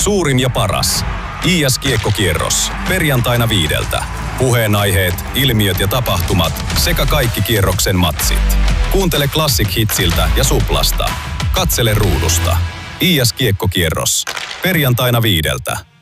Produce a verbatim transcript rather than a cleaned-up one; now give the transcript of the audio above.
Suurin ja paras. I S-kiekkokierros. Perjantaina viideltä. Puheenaiheet, ilmiöt ja tapahtumat sekä kaikki kierroksen matsit. Kuuntele Classic Hitsiltä ja Suplasta. Katsele ruudusta. I S-kiekkokierros. Perjantaina viideltä.